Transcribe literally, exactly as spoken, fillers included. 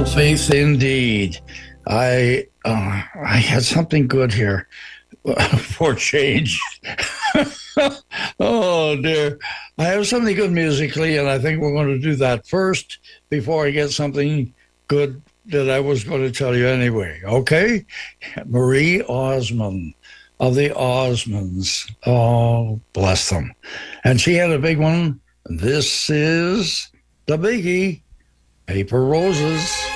Faith indeed. I uh, I had something good here for change. Oh dear. I have something good musically, and I think we're going to do that first before I get something good that I was going to tell you anyway. Okay? Marie Osmond of the Osmonds. Oh, bless them. And she had a big one. This is the biggie, Paper Roses.